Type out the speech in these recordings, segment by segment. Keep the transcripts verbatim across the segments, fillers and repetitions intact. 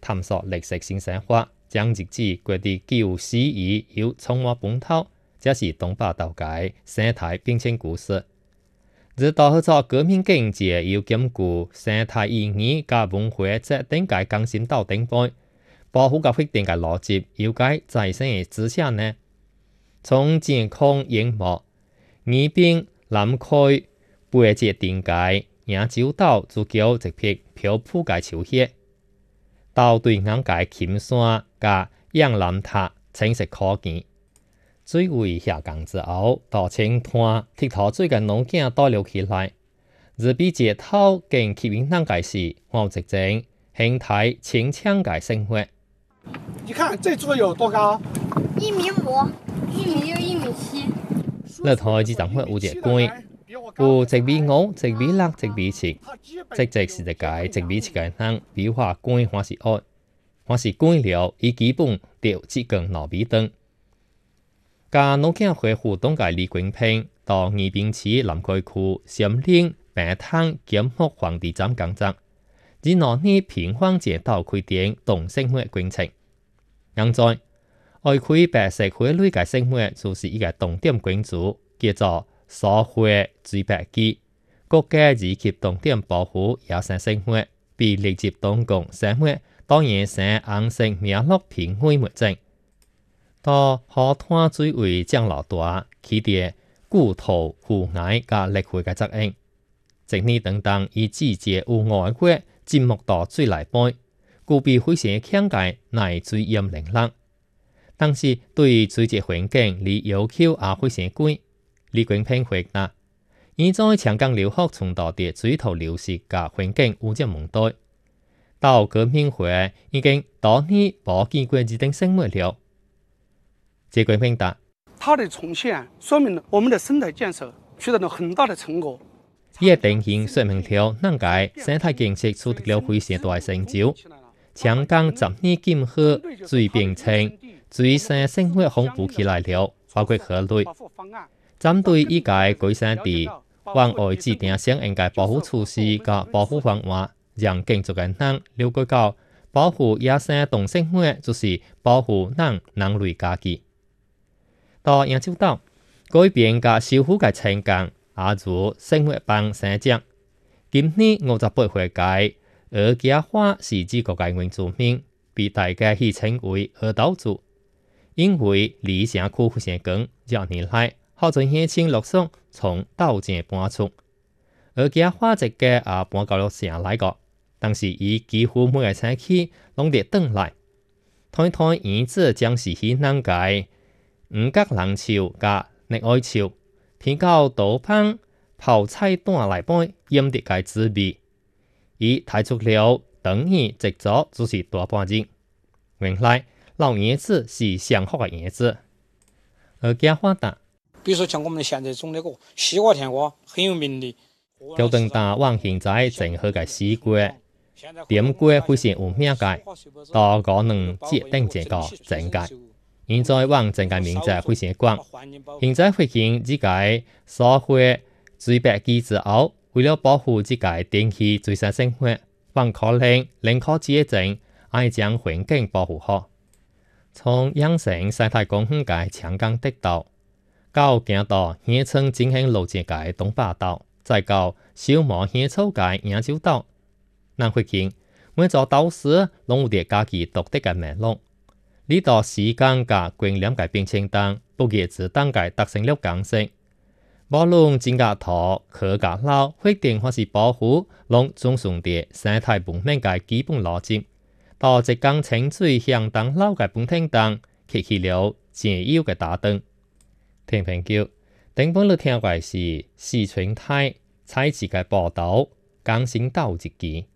探索绿色新生活，将日子过得旧诗意又充满本土，这是东北道界生态变迁故事。日到合作革命境界又兼顾生态意义甲文化这顶界更新到顶杯，保护甲发展嘅逻辑又该在生嘅之下呢？从健康烟幕、宜宾、南开、八节顶界、扬州岛足球一片漂浮嘅潮血，到对岸嘅金山甲仰南塔清晰可見。水位下降之後，到青灘鐵頭水嘅路徑倒流起來，日比街頭經吸引人嘅是我直正形態清強嘅生活。 你看這座有多高？ 一米五，一米有一米七。 呢台自長會有隻龜，有一米五、一米六、一米七，即即是一個一米七嘅人，比話龜還是矮，還是龜了，伊基本就只根兩米長。甲農業會互動嘅李冠平到宜賓市南開區三嶺平灘檢學黃地站工作，以兩年平方街道開展動生活工程。現在，愛開白石會類嘅生活就是一個重點關注，叫做社會水白基，國家以及重點保護野生生活，比立即當局生活當然生硬性名錄平會物證。到河灘水位降落大，起啲固土護崖甲力會嘅責任。一年等等以季節有外國節目到水來杯，具備非常強嘅耐水淹能力。但是對水質環境你要求也非常貴。李冠平回答：現在長江流域重蹈啲水土流失甲環境污染問題，到革命會已經多年冇見過這種生活了。謝冠平答： 它的重現說明了我們的生態建設取得了很大的成果。 伊嘅定型說明了咱個生態建設取得了非常大成就。長江十年減荷，水變清，水生生活豐富起來了，包括河類。針對依個改善地，往外指定相應嘅保護措施甲保護方案，讓建築嘅人了解到保護野生動生活就是保護咱人類家己。到揚州島改變甲修復嘅情感，也如生活幫生長。今年五十八歲嘅鵝家花是指國嘅原住民，被大家戲稱為鵝島族，因為離城區非常近，廿年來好像鄉親陸續從島前搬出。鵝家花一家也搬到了城來個，但是伊幾乎每個星期攏得轉來，睇睇園子將是去咱個五角人潮甲溺愛潮，偏到豆香泡菜蛋來杯，飲得個滋味。伊提出了等於直咗就是大半日。原來老椰子是上好嘅椰子。而家花達， 比如說像我們現在種那個西瓜甜瓜，很有名的。 就等大往現在正好嘅西瓜，點瓜非常有名嘅，到個能接定這個正界。現在往正界名字非常廣，現在發現這個社會水白基之後，為了保護這個電氣水生生活，往可能令可接證，愛將環境保護好。從養成生態公園嘅長江鐵道，到行到縣城進行路線嘅東北道，再到小磨縣草嘅揚州島，咱發現每座島市攏有啲家己獨特嘅脈絡。呢度時間甲觀念嘅變遷當，不業自當嘅達成了共識。無論真甲土、科甲老、發展或是保護，攏總順啲生態文明嘅基本邏輯。到一江清水向東老嘅本廳當，揭起了正有嘅大燈。聽朋友，頂本你聽過是四川台採自嘅報道，更新到一期。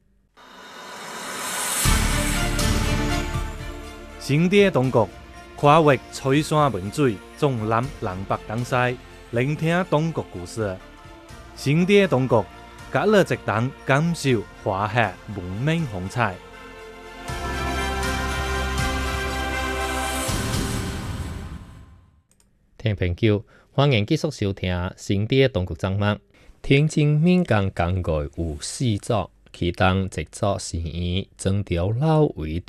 新店東國跨越翠山文水，縱覽南北東西，聆聽東國故事。新店東國，隔了一檔感受華夏文明風采。聽朋友，歡迎繼續收聽新店東國節目。天津民間工具有四組，其中一組是以曾條老為